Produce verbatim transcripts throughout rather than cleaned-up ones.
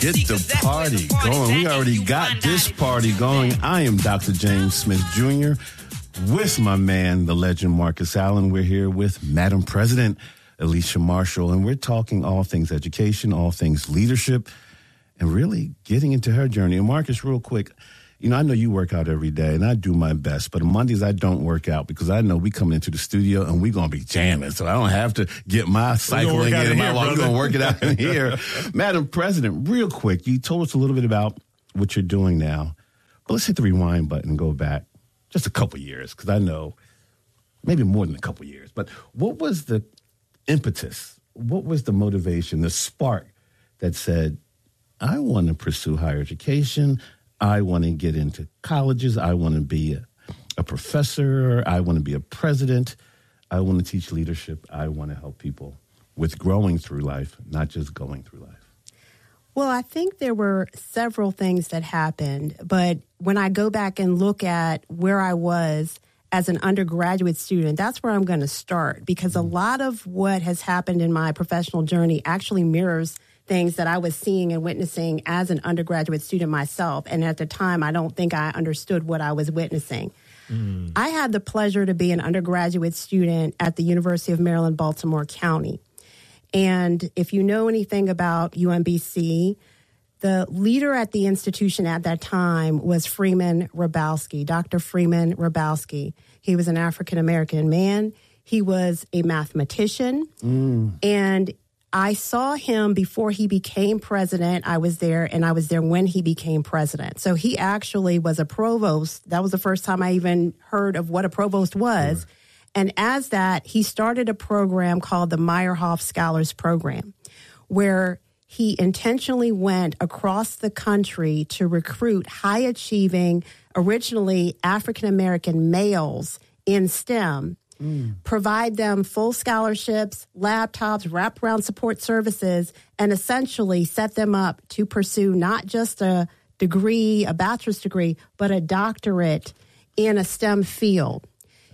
Get the party going. We already got this party going. I am Doctor James Smith Junior with my man, the legend Marcus Allen. We're here with Madam President Alicia Marshall, and we're talking all things education, all things leadership, and really getting into her journey. And Marcus, real quick, you know, I know you work out every day, and I do my best, but on Mondays I don't work out because I know we coming into the studio and we're going to be jamming, so I don't have to get my cycling in. My walk. We're going to work it out in here. Madam President, real quick, you told us a little bit about what you're doing now, but let's hit the rewind button and go back just a couple years, because I know maybe more than a couple years, but what was the impetus? What was the motivation, the spark that said, I want to pursue higher education, I want to get into colleges, I want to be a, a professor, I want to be a president, I want to teach leadership, I want to help people with growing through life, not just going through life? Well, I think there were several things that happened, but when I go back and look at where I was as an undergraduate student, that's where I'm going to start, because a lot of what has happened in my professional journey actually mirrors things that I was seeing and witnessing as an undergraduate student myself. And at the time, I don't think I understood what I was witnessing. Mm. I had the pleasure to be an undergraduate student at the University of Maryland, Baltimore County. And if you know anything about U M B C, the leader at the institution at that time was Freeman Hrabowski, Doctor Freeman Hrabowski. He was an African-American man. He was a mathematician. Mm. And I saw him before he became president. I was there, and I was there when he became president. So he actually was a provost. That was the first time I even heard of what a provost was. Sure. And as that, he started a program called the Meyerhoff Scholars Program, where he intentionally went across the country to recruit high-achieving, originally African-American males in STEM, mm. provide them full scholarships, laptops, wraparound support services, and essentially set them up to pursue not just a degree, a bachelor's degree, but a doctorate in a STEM field.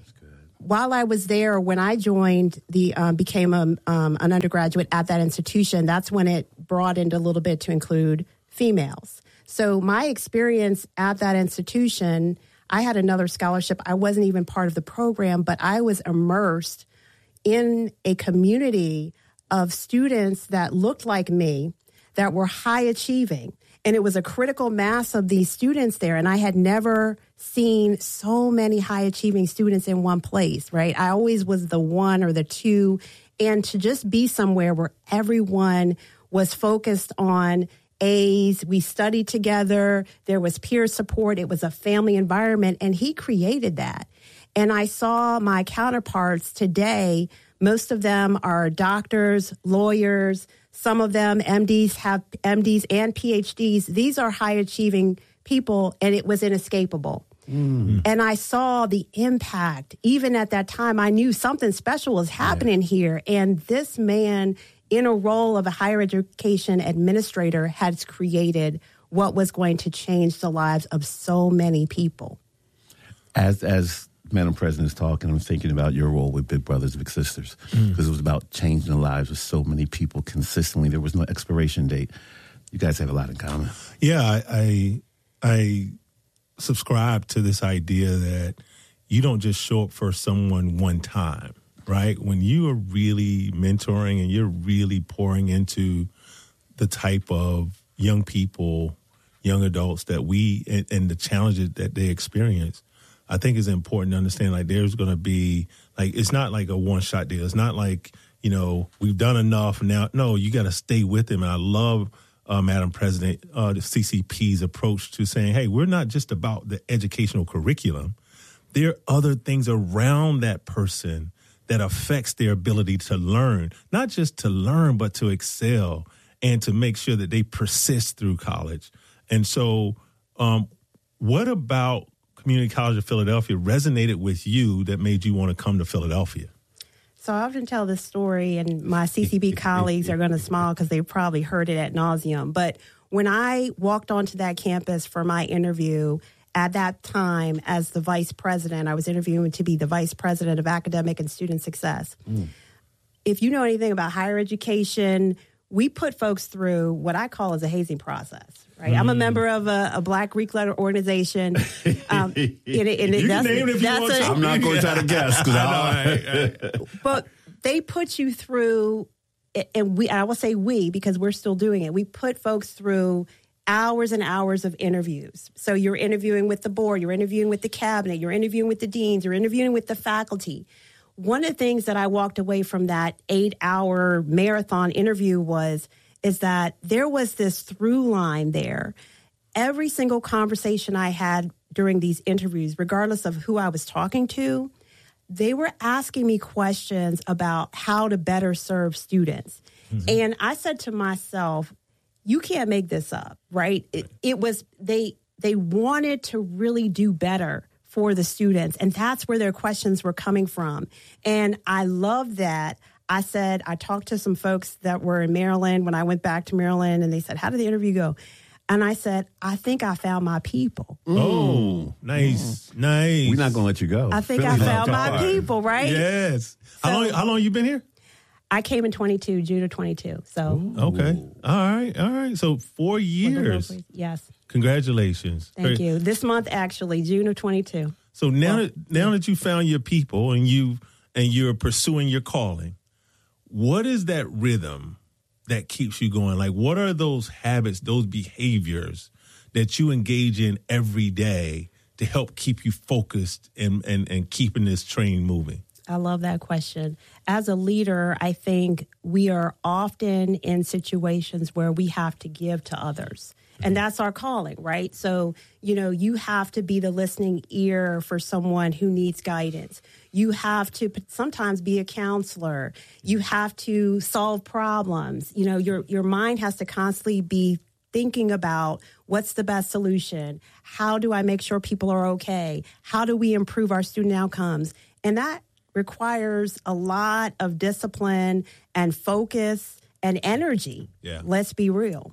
While I was there, when I joined the, um, became a, um, an undergraduate at that institution, that's when it broadened a little bit to include females. So my experience at that institution, I had another scholarship. I wasn't even part of the program, but I was immersed in a community of students that looked like me, that were high achieving. And it was a critical mass of these students there. And I had never seen so many high achieving students in one place, right? I always was the one or the two. And to just be somewhere where everyone was focused on A's, we studied together, there was peer support, it was a family environment, and he created that. And I saw my counterparts today, most of them are doctors, lawyers, some of them M Ds have M Ds and P H Ds. These are high achieving people, and it was inescapable. Mm. And I saw the impact. Even at that time, I knew something special was happening yeah. here. And this man, in a role of a higher education administrator, has created what was going to change the lives of so many people. As as Madam President is talking, I'm thinking about your role with Big Brothers Big Sisters, because mm. it was about changing the lives of so many people consistently. There was no expiration date. You guys have a lot in common. Yeah, I I, I subscribe to this idea that you don't just show up for someone one time, right? When you are really mentoring and you're really pouring into the type of young people, young adults that we, and, and the challenges that they experience, I think it's important to understand, like, there's going to be, like, it's not like a one-shot deal. It's not like, you know, we've done enough now. No, you got to stay with them. And I love, uh, Madam President, uh, the C C P's approach to saying, hey, we're not just about the educational curriculum. There are other things around that person that affects their ability to learn, not just to learn, but to excel and to make sure that they persist through college. And so um, what about Community College of Philadelphia resonated with you that made you want to come to Philadelphia? So I often tell this story, and my C C B colleagues are going to smile because they've probably heard it ad nauseum. But when I walked onto that campus for my interview, at that time as the vice president, I was interviewing to be the vice president of academic and student success. Mm. If you know anything about higher education, we put folks through what I call as a hazing process. Right, mm. I'm a member of a, a Black Greek letter organization. Um, and it, and it, you that's, can name it if you want a, to. I'm not going to try to guess. Cause I know. But they put you through, and we. I will say we because we're still doing it. We put folks through hours and hours of interviews. So you're interviewing with the board, you're interviewing with the cabinet, you're interviewing with the deans, you're interviewing with the faculty. One of the things that I walked away from that eight-hour marathon interview was. is that there was this through line there. Every single conversation I had during these interviews, regardless of who I was talking to, they were asking me questions about how to better serve students. Mm-hmm. And I said to myself, you can't make this up, right? It, it was, they they wanted to really do better for the students. And that's where their questions were coming from. And I love that. I said, I talked to some folks that were in Maryland when I went back to Maryland, and they said, how did the interview go? And I said, I think I found my people. Oh, nice, mm. nice. We're not going to let you go. I think Philly I found my people, right? Yes. So, how long How long you been here? I came in twenty-two, June of twenty-two. So Ooh. Okay. All right, all right. So four years. Yes. Congratulations. Thank you. This month, actually, June of twenty-two. So now, well, that, now that you found your people and you and you're pursuing your calling, what is that rhythm that keeps you going? Like, what are those habits, those behaviors that you engage in every day to help keep you focused and, and, and keeping this train moving? I love that question. As a leader, I think we are often in situations where we have to give to others. And that's our calling, right? So, you know, you have to be the listening ear for someone who needs guidance. You have to sometimes be a counselor. You have to solve problems. You know, your your mind has to constantly be thinking about what's the best solution? How do I make sure people are okay? How do we improve our student outcomes? And that requires a lot of discipline and focus and energy. Yeah. Let's be real.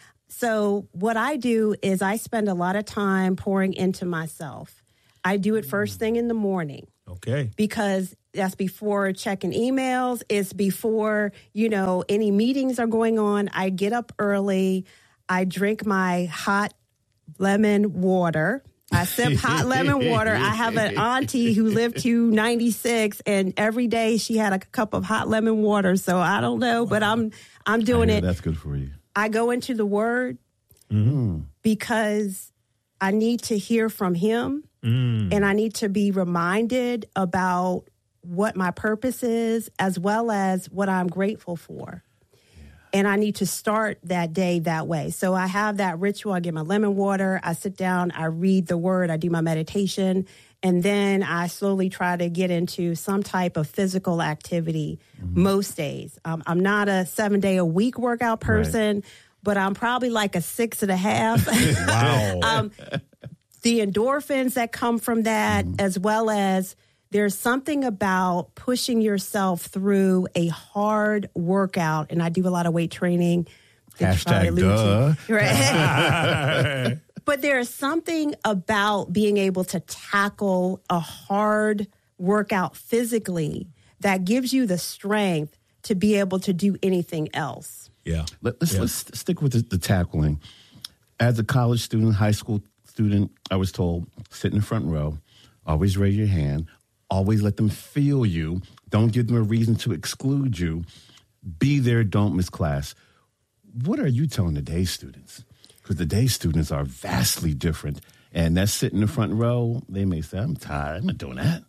So what I do is I spend a lot of time pouring into myself. I do it first thing in the morning. Okay. Because that's before checking emails. It's before, you know, any meetings are going on. I get up early. I drink my hot lemon water. I sip hot lemon water. I have an auntie who lived to ninety-six, and every day she had a cup of hot lemon water. So I don't know, but I'm I'm doing it. That's good for you. I go into the Word mm-hmm. because I need to hear from Him, mm. and I need to be reminded about what my purpose is, as well as what I'm grateful for. Yeah. And I need to start that day that way. So I have that ritual. I get my lemon water. I sit down. I read the Word. I do my meditation. And then I slowly try to get into some type of physical activity mm-hmm. most days. Um, I'm not a seven day a week workout person, right. but I'm probably like a six and a half. Wow. um, the endorphins that come from that, mm-hmm. as well as there's something about pushing yourself through a hard workout. And I do a lot of weight training. Hashtag duh. Right. But there is something about being able to tackle a hard workout physically that gives you the strength to be able to do anything else. Yeah. Let, let's, yeah. let's stick with the, the tackling. As a college student, high school student, I was told, sit in the front row, always raise your hand, always let them feel you, don't give them a reason to exclude you, be there, don't miss class. What are you telling the day students? Because the day students are vastly different. And that sit in the front row, they may say, I'm tired. I'm not doing that.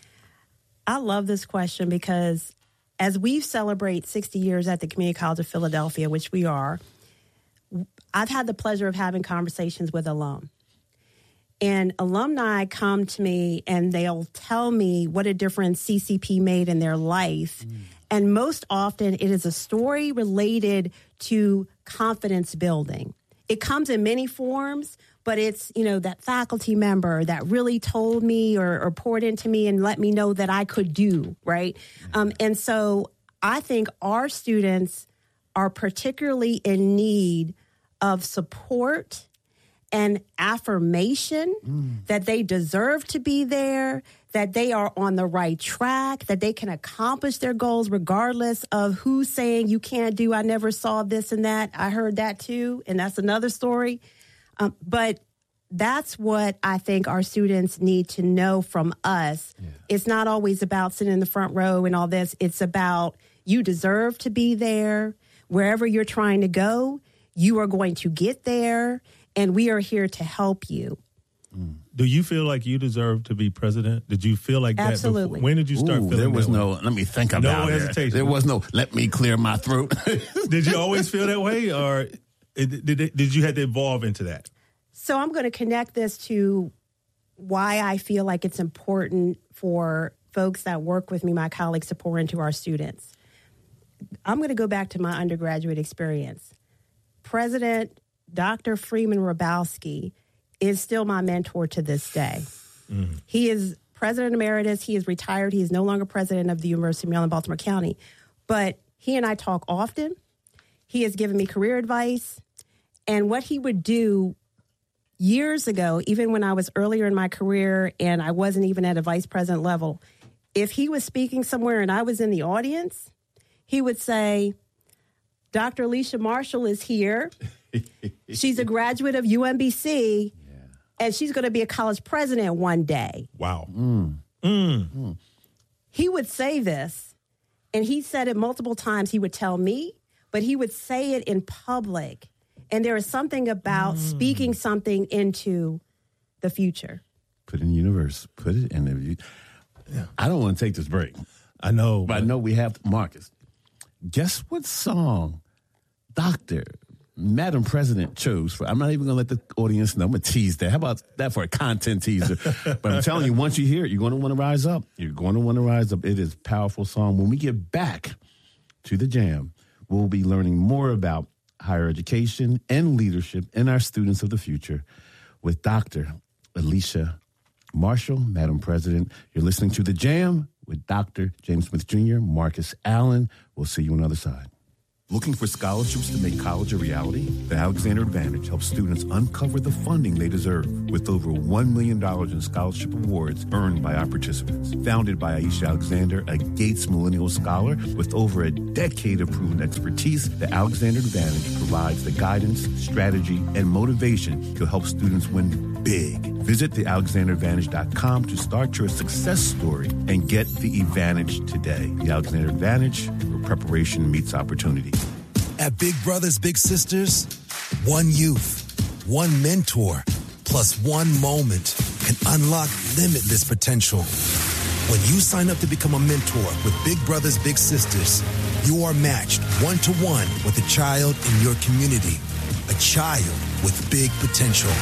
I love this question because as we celebrate sixty years at the Community College of Philadelphia, which we are, I've had the pleasure of having conversations with alum. And alumni come to me and they'll tell me what a difference C C P made in their life. Mm. And most often it is a story related to confidence building. It comes in many forms, but it's, you know, that faculty member that really told me or, or poured into me and let me know that I could do, right? Um, and so I think our students are particularly in need of support and affirmation mm. that they deserve to be there, that they are on the right track, that they can accomplish their goals regardless of who's saying you can't do, I never saw this and that. I heard that too, and that's another story. Um, but that's what I think our students need to know from us. Yeah. It's not always about sitting in the front row and all this. It's about you deserve to be there. Wherever you're trying to go, you are going to get there, and we are here to help you. Mm. Do you feel like you deserve to be president? Did you feel like that? Absolutely. Before? When did you start Ooh, feeling there was that no, way? let me think about no it. hesitation. There was no, let me clear my throat. Did you always feel that way, or did, did, did you have to evolve into that? So I'm going to connect this to why I feel like it's important for folks that work with me, my colleagues, to pour into our students. I'm going to go back to my undergraduate experience. President Doctor Freeman Hrabowski is still my mentor to this day. Mm. He is president emeritus. He is retired. He is no longer president of the University of Maryland, Baltimore County. But he and I talk often. He has given me career advice. And what he would do years ago, even when I was earlier in my career and I wasn't even at a vice president level, if he was speaking somewhere and I was in the audience, he would say, Doctor Alicia Marshall is here. She's a graduate of U M B C. And she's going to be a college president one day. Wow. Mm. Mm. Mm. He would say this, and he said it multiple times. He would tell me, but he would say it in public. And there is something about mm. speaking something into the future. Put it in the universe. Put it in the... Yeah. I don't want to take this break. I know. But, but I know we have... Marcus, guess what song Doctor Madam President chose for. I'm not even going to let the audience know. I'm going to tease that. How about that for a content teaser? But I'm telling you, once you hear it, you're going to want to rise up. You're going to want to rise up. It is a powerful song. When we get back to the Jam, we'll be learning more about higher education and leadership in our students of the future with Doctor Alicia Marshall, Madam President. You're listening to the Jam with Doctor James Smith Junior, Marcus Allen. We'll see you on the other side. Looking for scholarships to make college a reality? The Alexander Advantage helps students uncover the funding they deserve with over one million dollars in scholarship awards earned by our participants. Founded by Aisha Alexander, a Gates Millennial Scholar with over a decade of proven expertise, the Alexander Advantage provides the guidance, strategy, and motivation to help students win big. Visit the alexander advantage dot com to start your success story and get the advantage today. The Alexander Advantage, where preparation meets opportunity. At Big Brothers Big Sisters, one youth, one mentor, plus one moment can unlock limitless potential. When you sign up to become a mentor with Big Brothers Big Sisters, you are matched one-to-one with a child in your community, a child with big potential.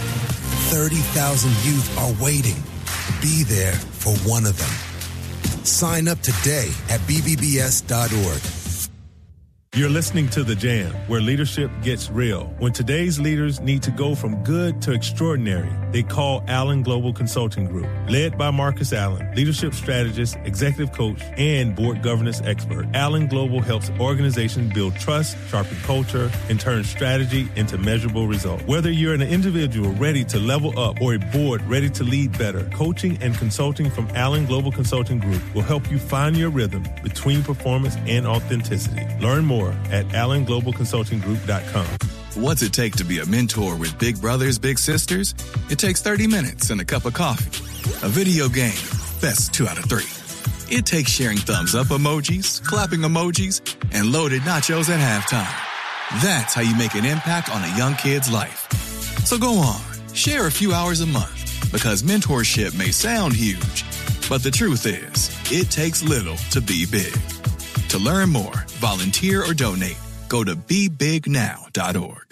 thirty thousand youth are waiting. Be there for one of them. Sign up today at b b b s dot org. You're listening to The Jam, where leadership gets real. When today's leaders need to go from good to extraordinary, they call Allen Global Consulting Group. Led by Marcus Allen, leadership strategist, executive coach, and board governance expert, Allen Global helps organizations build trust, sharpen culture, and turn strategy into measurable results. Whether you're an individual ready to level up or a board ready to lead better, coaching and consulting from Allen Global Consulting Group will help you find your rhythm between performance and authenticity. Learn more at allen global consulting group dot com. What's it take to be a mentor with Big Brothers Big Sisters? It takes thirty minutes and a cup of coffee. A video game, best two out of three. It takes sharing thumbs up emojis, clapping emojis, and loaded nachos at halftime. That's how you make an impact on a young kid's life. So go on, share a few hours a month, because mentorship may sound huge, but the truth is, it takes little to be big. To learn more, volunteer, or donate, go to be big now dot org.